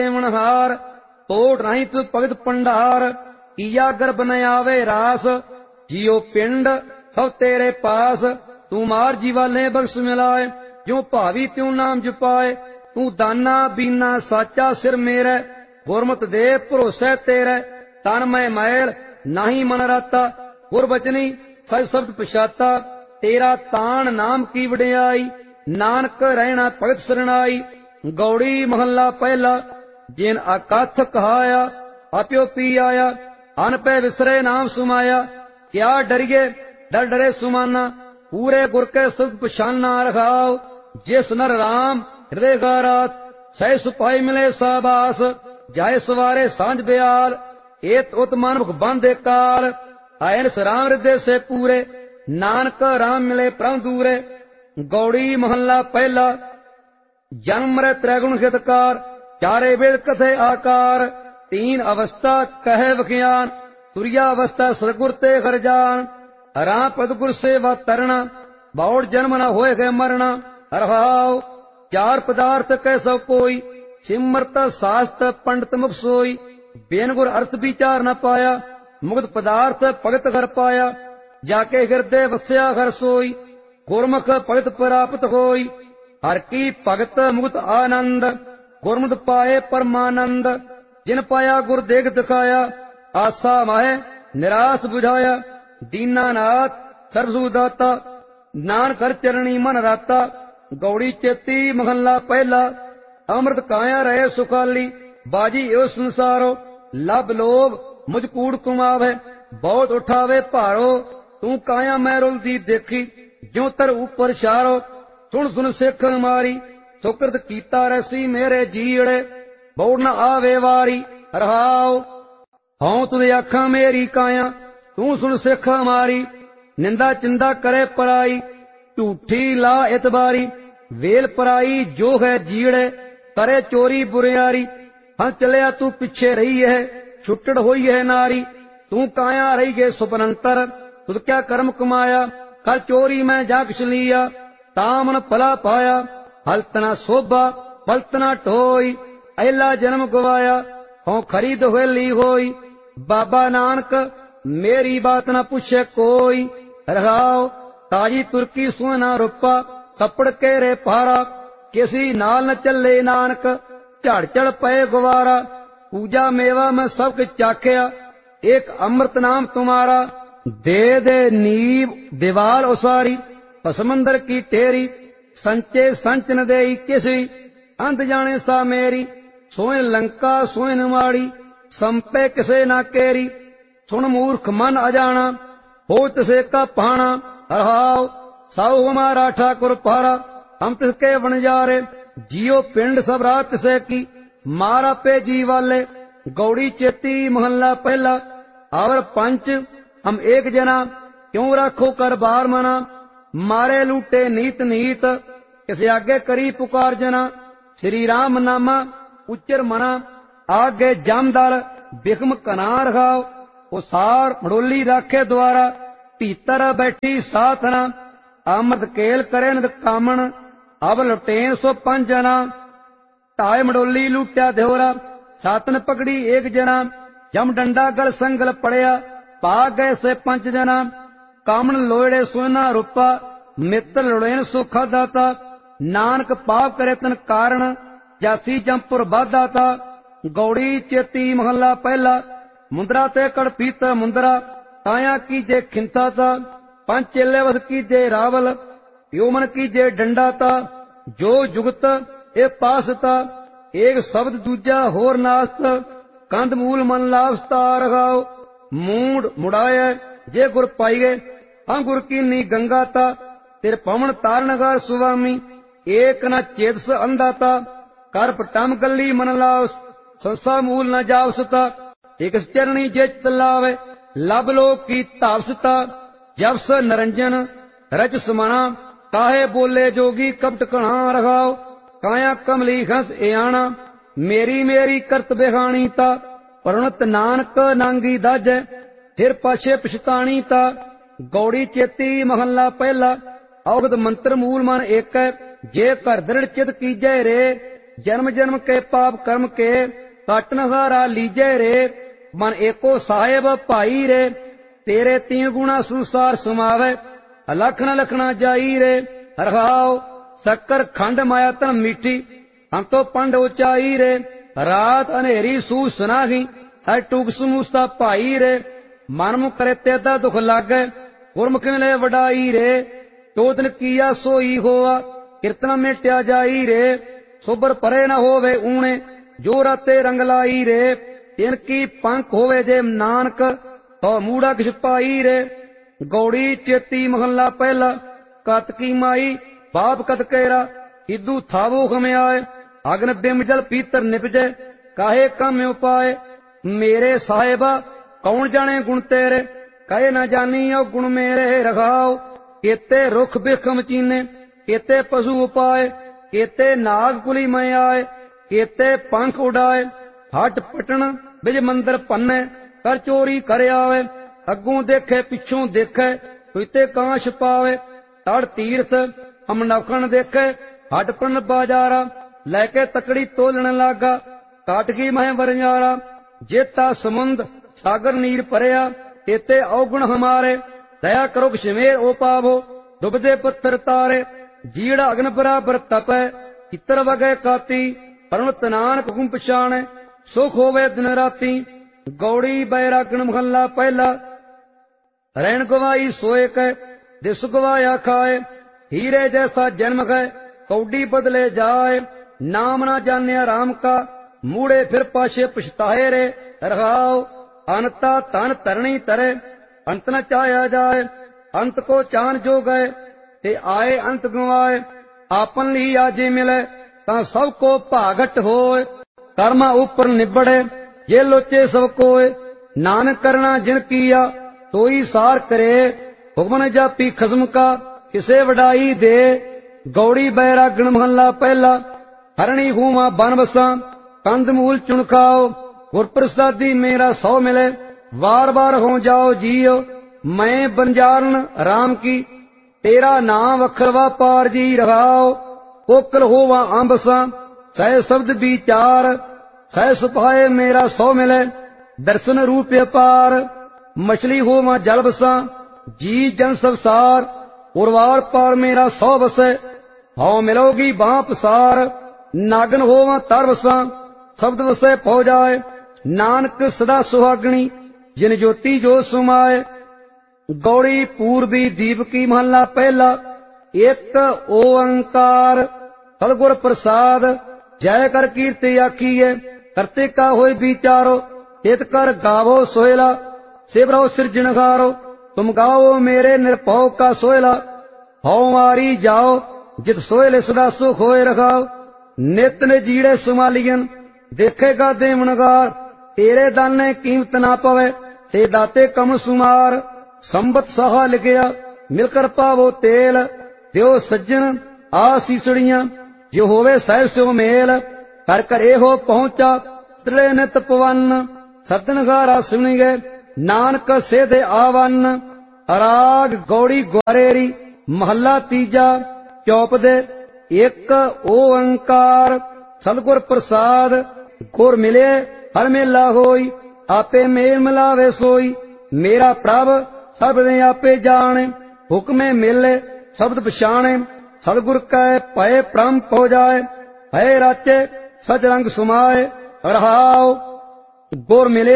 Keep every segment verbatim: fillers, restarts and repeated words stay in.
मनहार तोड़ नहीं तू भगत भंडार किया गर्भ न आवे रास जियो पिंड सब तेरे पास तू मार जीवाले बख्श मिलाए जो भावी त्यों नाम जपाए तू दाना बीना साचा सिर मेरे गुरमत दे भरोसे तेरे तन मैं मैल नहीं मन राता गुरबचनी सच शब्द पछाता तेरा तान नाम की वडियाई नानक रहना भगत सरनाई गौड़ी महला पहला जिन अकथ कहाया आप्यो पी आया अन पे विसरे नाम सुमाया क्या डरिए डर डरे सुमाना पूरे गुर के सुख पछाना रखाओ जिस नर राम हृदय गारात सह सुपाई मिले साबास जाय सवारे सांझ ब्याल एत उत मानमुख बांधे काल आयन राम हृदय से पूरे नानक राम मिले परम दूरे गौड़ी महला पहला जन्म मरे त्रैगुण हितकार चारे वेद कथे आकार तीन अवस्था कहे विज्ञान तुरिया अवस्था सदगुर ते घर जान राम पद गुर सेवा तरना बाउड़ जन्म न होए गए मरना रहाओ चार पदार्थ कै सब कोई सिमरत शास्त्र पंडित मुख सोई बेन गुर अर्थ विचार न पाया मुक्त पदार्थ भगत घर पाया जाके हृदय वस्या घर सोई गुरमुख भगत प्राप्त होई हर की भगत मुक्त आनंद गुरमुत पाए परमानंद जिन पाया गुर देख दिखाया आशा माहे निराश बुझाया दीनानाथ सर्वसुदाता नानक हर चरणी मन राता गौड़ी चेती महला पहला अमृत काया रहे सुखाली बाजी एव संसारो लब लोभ मुझ कूड़ तुम आवे बहुत उठावे भारो तू काया मैं रुलदी देखी ज्यों तर ऊपर शारो सुन सुन सिख मारी सुकृत कीता रसी मेरे जीड़े बौड़ न आवे वारी रहाओ हूं तुझे आखा मेरी काया तू सुन सिख मारी निंदा चिंदा करे पराई झूठी ला इतबारी वेल पराई जो है जीड़े करे चोरी बुरियारी हं चलिया तू पिछे रही है छुट्टड़ हुई है नारी तू काया रही गे सुपनंतर तुझ क्या कर्म कमाया कर चोरी मैं जा किस लिया तामन भला पाया हलतना शोभा पलतना ढोई अहला जन्म गवाया हों खरीद वेली होई बाबा नानक मेरी बात न पूछे कोई रहाओ ताजी तुर्की सुना रुपा कपड़ के रे पारा किसी नाल न चले नानक झड़ झड़ पे गुवारा पूजा मेवा में सब कुछ चाख्या एक अमृत नाम तुम्हारा दे दे नींव दीवार उसारी समंदर की टेरी संचे संच न दे किसी अंत जाने सा मेरी सोए लंका सोए माड़ी संपे किसे ना केरी सुन मूर्ख मन अजाना हो तिसे का पाना रहाओ साऊ हमारा ठाकुर पारा हम तिसके वनजारे जियो पिंड सब रात तिसे की मारा पे जी वाले गौड़ी चेती महला पहला आवर पंच हम एक जना क्यों राखो कर बार मना मारे लूटे नीत नीत किसे आगे करी पुकार जना श्री राम नामा उच्चर मना आगे जामदल बिखम कनार खाओ उसार मड़ोली राखे द्वारा भीतर बैठी साथना अमृत केल करे नद कामन अब लुटेन सो पंज जना टाय मड़ोली लूटिया देवरा सातन पकड़ी एक जना जम डंडा गल संगल पड़िया पा गए से पंच जना कामन लोड़े सोना रूपा मित्र लुड़ेन सुखा दाता नानक पाप करे तन कारण जासी जमपुर बादाता गौड़ी चेती महला पहला मुंदरा ते कड़ पीता मुंदरा ताया की जे खिंता था पंच चेले वस की जे रावल योमन की जे डंडा था जो जुगत ए पास था एक शब्द दूजा होर नास्त कंद मूल मन लाभस्ता रखाओ मूड मुड़ाया जे गुर पाइए हम गुर की नी गंगा था तेरे पवन तारणगार सुवामी एक न चेतस अंधाता कर पटम गली मन लावस संसा मूल न जावसता एक चरणी जे तलावे लब लोक की तापसता जब स निरंजन रच समाना काहे बोले जोगी कपट कणा रखाओ काया कमली हंस एआना मेरी मेरी करत बेहानी ता परणत नानक नांगी दाज फिर पाछे पछतानी ता गौड़ी चेती महला पहला औगत मंत्र मूल मन एक जे कर दृढ़ चित कीजय रे जन्म जन्म के पाप कर्म के काटन हारा लीजे रे मन एको साहेब भाई रे तेरे तीन गुणा संसार समावे अलखना लखना जाई रे रहाओ शक्कर खंड माया तन मीठी हम तो पंड ऊंचाई रे रात अनेरी सू सुनाही हर टूक समूसा भाई रे मन मुख करे तेदा दुख लागे गुरमुख मिले वडाई रे चोदन किया सोई होआ कीर्तन मिट्या जाई रे सोबर परे न होवे ऊणे जो राते रंग लाई रे तिनकी पंख होवे जे नानक तो मूड़ा किछ पाई रे गौड़ी चेती महला पहला कतकी माई बाप कत केरा हिदू थावो खम्याए अग्न बिम जल पीतर निपजे काहे कम उपाय मेरे साहेबा कौन जाने गुण तेरे कहे न जानी ओ गुण मेरे रखाओ केते रुख बिखम चीने केते पशु उपाय केते नाग कुली में आए केते पंख उड़ाए हट पटन बिज मंदिर पन्ने कर चोरी कर आवे अगों देखे पिछों देखे कुते कांश पावे तड़ तीर्थ हम नौखन देखे हट पन बाजारा लैके तकड़ी तोलन लागा काटगी मह बरजारा जेता समुंद सागर नीर परया केते अवगुण हमारे दया करो क्षमेर ओ पावो डुबदे पत्थर तारे जीड़ा अग्न बराबर तपै चित्र वगै काती परमत नानक हुकुम पछाणे सुख होवे दिन राती गौड़ी बैरागण महला पहला रैन गवाई सोए कै दिस गवाया खाए हीरे जैसा जन्म है कौडी बदले जाए नाम ना जाने राम का मूड़े फिर पाछे पछताए रे रहाओ अनता तन तरणी तरे अंत न चाया जाए अंत को चान जो गए ते आए अंत गवाए आपन ली आजे मिले ता सबको भागट होए कर्मा ऊपर निबड़े जे लोचे सब कोय नानक करना जिन किया तोई सार करे हुक्म जापी खसम का किसे वडाई दे गौड़ी बैरागण महला पहला हरणी हुआ बन बसा कंद मूल चुन खाओ गुर प्रसादी मेरा सौ मिले बार बार हो जाओ जियो मैं बंजारन राम की तेरा नाम अखरवा पार जी रहाओ पोकल होवा आंबसा सह शब्द विचार सह सुपाए मेरा सौ मिले दर्शन रूप पार मछली होवा जल बसा जी जन संसार उर्वार पार मेरा सौ बसे हौ मिलोगी बांप सार नागन होवा तर बसा शब्द वसे पौ जाए नानक सदा सुहागणी जिन ज्योति जो सुमाए गौड़ी पूर्वी दीप की महला पहला एक ओंकार सदगुर प्रसाद जय कर कीर्ति आखिए करते का होय विचारो चित कर गावो सोहेला सिवरो सिरजनगारो तुम गाओ मेरे निर्भव का सोहेला हौ मारी जाओ जित सोहेले सदा सुख होए रखाओ नित ने जीड़े सुमालियन देखेगा देवनगार तेरे दाने कीमत ना पवे ते दाते कम सुमार संबत सहा लिखया मिलकर पावो तेल दियो सज्जन आसीसड़ियां जो होवे सहब सो मेल कर कर ए हो पहुंचा त्रिले नित पवन सतनगारा सुन गए नानक सेधे आवन अराग गौड़ी ग्वारेरी महला तीजा चौप दे एक ओंकार सदगुर प्रसाद गुर मिले हर मेला होई आपे मेल मिलावे सोई मेरा प्रभ सब ने आपे जाने हुक्मे मिले शब्द पछाणे सदगुर कै पय परम पौ जाए है राचे सच रंग सुमाए रहाओ गुर मिले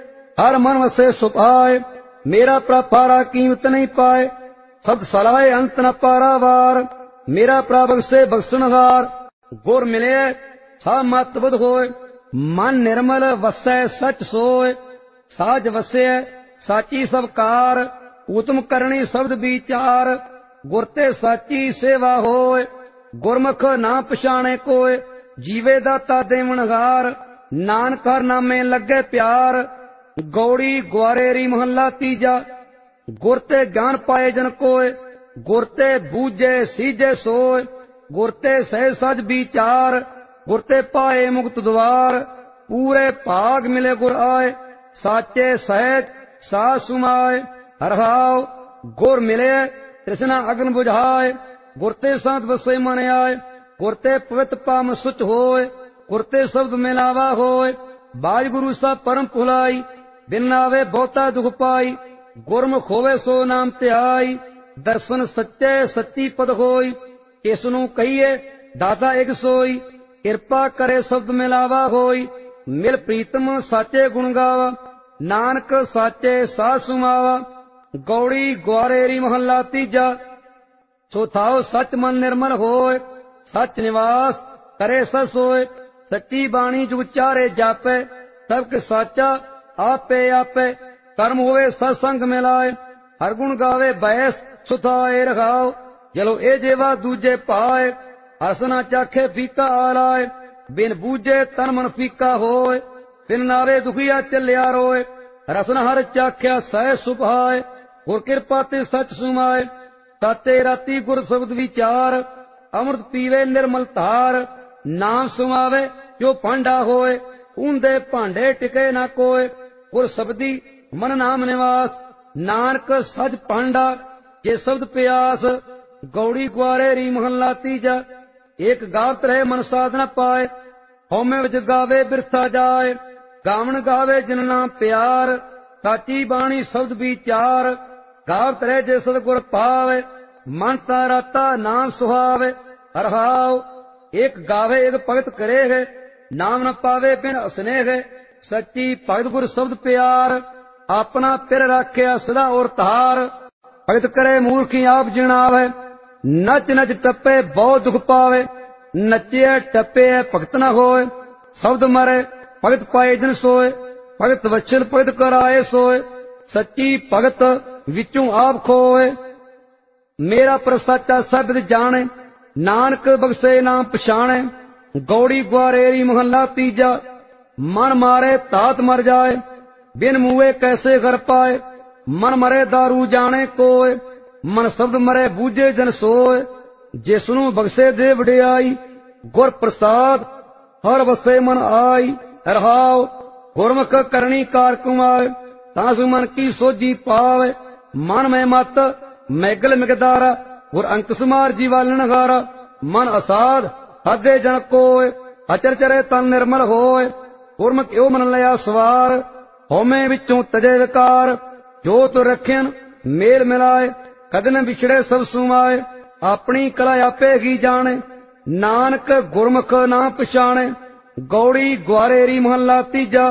हर मन वसे सुपाए मेरा प्रभारा कीमत नहीं पाए सद सलाहे अंत न पारावार मेरा प्रभग से बख्शनहार गुर मिले सा मत बुध होए मन निर्मल वसै सच सोए साज वसे साची सबकार उत्तम करणी शब्द विचार गुरते साची सेवा होए गुरमुख ना पछाणे कोय जीवे दाता देवनहार नानक हर नामे लगे प्यार गौड़ी ग्वारेरी महला तीजा गुरते ज्ञान पाए जन कोय गुरते बूझे सीजे सोय गुरते सह सज विचार गुरते पाए मुक्त द्वार पूरे भाग मिले गुर आए साचे सहज सा सुमाए हरहाओ गुर मिले तृष्णा अग्न बुझाए गुरते साथ बसे मन आए ਗੁਰ ਤੇ ਪਵਿੱਤ ਪਾਮ ਸੁਚ ਹੋਏ, ਗੁਰ ਤੇ ਸ਼ਬਦ ਮਿਲਾਵਾ ਹੋਏ। ਬਾਜ ਗੁਰੂ ਸਭ ਪਰਮ ਭੁਲਾਈ, ਬਿਨ ਆਵੇ ਬਹੁਤਾ ਦੁਖ ਪਾਈ। ਗੁਰਮੁਖ ਹੋਵੇ ਸੋ ਨਾਮ ਧਿਆਈ, ਦਰਸ਼ਨ ਸੱਚੇ ਸੱਚੀ ਪਦ ਹੋਈ। ਇਸ ਨੂੰ ਕਹੀਏ ਦਾਤਾ ਇਕ ਸੋਈ, ਕਿਰਪਾ ਕਰੇ ਸ਼ਬਦ ਮਿਲਾਵਾ ਹੋਈ। ਮਿਲ ਪ੍ਰੀਤਮ ਸਾਚੇ ਗੁਣ ਗਾਵਾ, ਨਾਨਕ ਸਾਚੇ ਸਾਧ ਸੁਮਾਵਾ। ਗੌੜੀ ਗੁਆਰੇਰੀ ਮਹੱਲਾ ਤੀਜਾ। ਸੋ ਥਾਉ ਸੱਚ ਮਨ ਨਿਰਮਲ ਹੋਏ, ਸੱਚ ਨਿਵਾਸ ਕਰੇ ਸਚ ਸੋਏ। ਸੱਚੀ ਬਾਣੀ ਜੁਗ ਚਾਰੇ ਜਾਪੇ, ਸਭ ਕਿ ਸਾਚਾ ਆਪੇ ਆਪੇ। ਕਰਮ ਹੋਵੇ ਸਤ ਸੰਗ ਮਿਲਾਏ, ਹਰ ਗੁਣ ਗਾਵੇ ਬੈਸ ਸੁਥਾਏ ਰਖਾਓ। ਜਲੋ ਇਹ ਜੇਵਾ ਦੂਜੇ ਪਾਏ, ਹਰਸ ਨਾ ਚਾਖੇ ਫੀਕਾ ਆਲਾਏ। ਬਿਨ ਬੂਝੇ ਤਨ ਮਨ ਫੀਕਾ ਹੋਏ, ਬਿਨ ਨਾਵੇ ਦੁਖੀਆ ਚੱਲਿਆ ਰੋਏ। ਰਸਨ ਹਰ ਚਾਖਿਆ ਸਹਿ ਸੁਭਾਏ, ਗੁਰ ਕਿਰਪਾ ਤੇ ਸਚ ਸੁਮਾਏ। ਤਾਤੇ ਰਾਤੀ ਗੁਰ ਸ਼ਬਦ ਵਿਚਾਰ, ਅੰਮ੍ਰਿਤ ਪੀਵੇ ਨਿਰਮਲ ਧਾਰ। ਨਾਮ ਸੁਮਾਵੇ ਜੋ ਭਾਂਡਾ ਹੋਏ, ਉਂਦੇ ਭਾਂਡੇ ਟਿਕੇ ਨਾ ਕੋਏ। ਗੁਰ ਸ਼ਬਦੀ ਮਨ ਨਾਮ ਨਿਵਾਸ, ਨਾਨਕ ਸਚ ਭਾਂਡਾ ਜੇ ਸ਼ਬਦ ਪਿਆਸ। ਗੌੜੀ ਗੁਆਰੇਰੀ ਮਹੱਲਾ ਤੀਜਾ। ਏਕ ਗਾਵਤ ਰਹੇ ਮਨ ਸਾਧਨਾ ਪਾਏ, ਹਉਮੈ ਵਿੱਚ ਗਾਵੇ ਬਿਰਥਾ ਜਾਏ। ਗਾਵਣ ਗਾਵੇ ਜਿਨ ਨਾਮ ਪਿਆਰ, ਸਾਚੀ ਬਾਣੀ ਸ਼ਬਦ ਵਿਚਾਰ। ਗਾਵਤ ਰਹੇ ਜੇ ਸਤਿਗੁਰ ਪਾਵੇ, ਮਨ ਤਾ ਰਾਤਾ ਨਾਮ ਸੁਹਾਵੇ। ਰਹਾਉ ਏਕ ਗਾਵੇ ਏਕ ਭਗਤ ਕਰੇ ਹੈ, ਨਾਮ ਨ ਪਾਵੇ ਬਿਨ ਅਸਨੇਹ। ਸੱਚੀ ਭਗਤ ਗੁਰ ਸ਼ਬਦ ਪਿਆਰ, ਆਪਣਾ ਪਿਰ ਰਾਖਿਆ ਸਦਾ ਔਰ ਧਾਰ। ਭਗਤ ਕਰੇ ਮੂਰਖੀ ਆਪ ਜਿਣਾਵੇ, ਨਚ ਨਚ ਟੱਪੇ ਬਹੁਤ ਦੁਖ ਪਾਵੇ। ਨਚਿਆ ਟੱਪੇ ਭਗਤ ਨ ਹੋਏ, ਸ਼ਬਦ ਮਰੇ ਭਗਤ ਪਾਏ ਦਿਨ ਸੋਏ। ਭਗਤ ਵਛਲ ਭਗਤ ਕਰਾਏ ਸੋਏ, ਸੱਚੀ ਭਗਤ ਵਿੱਚੋਂ ਆਪ ਖੋਏ। ਮੇਰਾ ਪ੍ਰਸਾਚਾ ਸਬਦ ਜਾਣੇ, ਨਾਨਕ ਬਖਸ਼ੇ ਨਾਮ ਪਛਾਣੇ। ਗੌੜੀ ਗੁਆਰੇਰੀ ਮਹੱਲਾ ਤੀਜਾ। ਮਨ ਮਾਰੇ ਤਾਤ ਮਰ ਜਾਏ, ਬਿਨ ਮੂਏ ਕੈਸੇ ਘਰ ਪਾਏ। ਮਨ ਮਰੇ ਦਾਰੂ ਜਾਣੇ ਕੋਏ, ਮਨ ਸ਼ਬਦ ਮਰੇ ਬੂਝੇ ਜਨ ਸੋਏ। ਜਿਸ ਨੂੰ ਬਖਸ਼ੇ ਦੇ ਵਡਿਆਈ, ਗੁਰ ਪ੍ਰਸਾਦ ਹਰ ਵਸੇ ਮਨ ਆਈ। ਰਹਾਉ ਗੁਰਮੁਖ ਕਰਨੀ ਕਾਰ ਕਮਾਏ, ਤਾਂ ਸੁ ਮਨ ਕੀ ਸੋਝੀ ਪਾਵੇ। ਮਨ ਮੈਂ ਮਤ ਮੈਗਲ ਮਿਗਦਾਰਾ, ਗੁਰ ਅੰਕ ਸਮਾਰ ਜੀਵਾਲਣ ਗਾਰਾ। ਮਨ ਅਸਾਧ ਹੱਦੇ ਜਨ ਕੋਏ, ਅਚਰ ਚਰੇ ਤਨ ਨਿਰਮਲ ਹੋਏ। ਗੁਰਮੁਖ ਇਉ ਮਨ ਲਿਆ ਸਵਾਰ, ਹਉਮੈ ਵਿੱਚੋਂ ਤਜੇ ਵਿਕਾਰ। ਜੋ ਤੁ ਰਖਿਆਨ ਮੇਲ ਮਿਲਾਏ, ਕਦੇ ਨ ਵਿਛੜੇ ਸਭ ਸੁਮਾਏ। ਆਪਣੀ ਕਲਾ ਆਪੇ ਹੀ ਜਾਣੇ, ਨਾਨਕ ਗੁਰਮੁਖ ਨਾ ਪਛਾਣੇ। ਗੌੜੀ ਗੁਆਰੇਰੀ ਮਹੱਲਾ ਤੀਜਾ।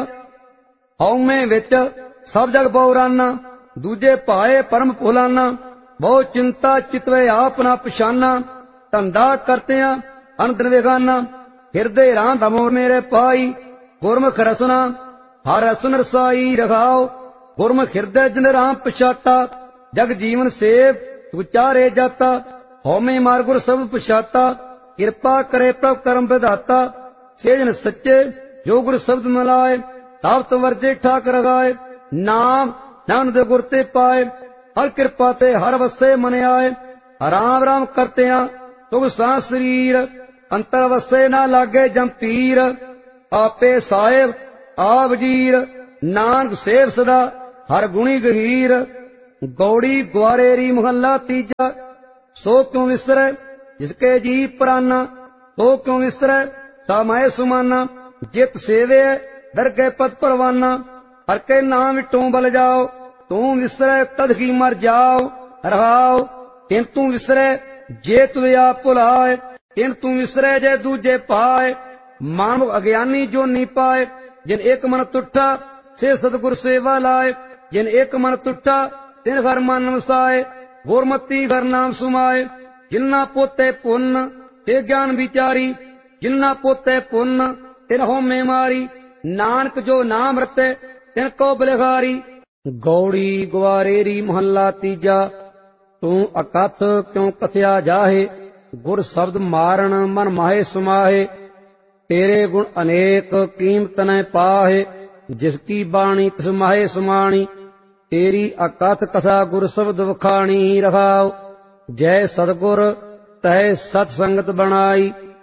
ਹਉਮੈ ਵਿੱਚ ਸਭ ਜਗ ਬਹੁਰਾਨਾ, ਦੂਜੇ ਭਾਏ ਪਰਮ ਭੁਲਾਨਾ। ਬਹੁ ਚਿੰਤਾ ਚਿਤਵੇ ਆਪ ਨਾ ਪਛਾਨਾ, ਧੰਦਾ ਕਰਤਿਆਂ ਅਨੰਦ ਵੇਗਾਨਾ। ਹਿਰਦੇ ਰਾਂ ਧਮੋ ਮੇਰੇ ਪਾਈ, ਗੁਰਮੁਖ ਰਸਨਾ ਹਰ ਰਸਨ ਰਸਾਈ। ਰਖਾਓ ਗੁਰਮੁਖ ਹਿਰਦੇ ਜਿਨ ਰਾਮ ਪਛਾਤਾ, ਜਗ ਜੀਵਨ ਸੇਵ ਉਚਾਰੇ ਜਾਤਾ। ਹਉਮੈ ਮਾਰ ਗੁਰ ਸਭ ਪਛਾਤਾ, ਕਿਰਪਾ ਕਰੇ ਪ੍ਰਭ ਕਰਮ ਵਿਧਾਤਾ। ਸੇ ਜਨ ਸੱਚੇ ਜੋ ਗੁਰ ਸ਼ਬਦ ਮਿਲਾਏ, ਤਾਵਤ ਵਰਜੇ ਠਾਕ ਰਗਾਏ। ਨਾਮ ਨਾਮ ਦੇ ਗੁਰ ਤੇ ਪਾਏ, ਹਰ ਕਿਰਪਾ ਤੇ ਹਰ ਵਸੇ ਮਨ ਆਏ। ਰਾਮ ਰਾਮ ਕਰਤਿਆਂ ਤੁਗ ਸਾਂ ਸਰੀਰ, ਅੰਤਰ ਵਸੇ ਨਾ ਲਾਗੇ ਜਮ ਪੀਰ। ਆਪੇ ਸਾਹਿਬ ਆ ਵਜੀਰ, ਨਾਨਕ ਸੇਵ ਸਦਾ ਹਰ ਗੁਣੀ ਗਹੀਰ। ਗੌੜੀ ਗੁਆਰੇਰੀ ਮਹੱਲਾ ਤੀਜਾ। ਸੋ ਕਿਉ ਵਿਸਰੈ ਜਿਸਕੇ ਜੀ ਪ੍ਰਾਨਾ, ਸੋ ਕਿਉ ਵਿਸਰੈ ਸਾ ਮੈਂ ਸੁਮਾਨਾ। ਜਿਤ ਸੇਵੇ ਦਰਗਹਿ ਪਦ ਪਰਵਾਨਾ, ਹਰ ਕੇ ਨਾਮ ਵਿਟੋਂ ਬਲ ਜਾਓ। ਤੂੰ ਵਿਸਰੈ ਤਦ ਹੀ ਮਰ ਜਾਓ। ਰਹਾਉ ਤਿਨ ਤੂੰ ਵਿਸਰੈ ਜੇ ਤੁਧ ਆਪ ਭੁਲਾਏ, ਤਿਨ ਤੂੰ ਵਿਸਰੈ ਜੇ ਦੂਜੇ ਪਾਏ। ਮਾਨਵ ਅਗਿਆਨੀ ਜੋ ਨੀ ਪਾਏ, ਜਿਨ ਇੱਕ ਮਨ ਤੁਠਾ ਸੇ ਸਤਿਗੁਰ ਸੇਵਾ ਲਾਏ। ਜਿਨ ਇੱਕ ਮਨ ਤੁਠਾ ਤਿਨ ਘਰ ਮਨ ਵਸਾਏ, ਗੁਰਮਤੀ ਘਰ ਨਾਮ ਸੁਮਾਏ। ਜਿਨ੍ਹਾਂ ਪੋਤੇ ਪੁੰਨ ਤੇ ਗਿਆਨ ਵਿਚਾਰੀ, ਜਿਨ੍ਹਾਂ ਪੋਤੇ ਪੁੰਨ ਤਿਨ ਹਉਮੈ ਮਾਰੀ। ਨਾਨਕ ਜੋ ਨਾਮ ਰਤੇ ਤਿਨ ਕੋ ਬਲਿਹਾਰੀ। ਗੌੜੀ ਗੁਆਰੇਰੀ ਮਹੱਲਾ ਤੀਜਾ। ਤੂੰ ਅਕਥ ਕਿਉ ਕਥਿਆ ਜਾਹੇ, ਗੁਰ ਸ਼ਬਦ ਮਾਰਨ ਮਨ ਮਾਹੇ ਸਮਾਹੇ। ਤੇਰੇ ਗੁਣ ਅਨੇਕ ਕੀਮਤ ਨੈ ਪਾਹੇ, ਜਿਸ ਕੀ ਬਾਣੀ ਤਿਸ ਮਾਹੇ ਸਮਾਣੀ। ਤੇਰੀ ਅਕਥ ਕਥਾ ਗੁਰ ਸ਼ਬਦ ਵਖਾਣੀ। ਰਹਾਉ ਜੈ ਸਤਿਗੁਰ ਤੈ ਸਤ ਸੰਗਤ ਬਣਾਈ,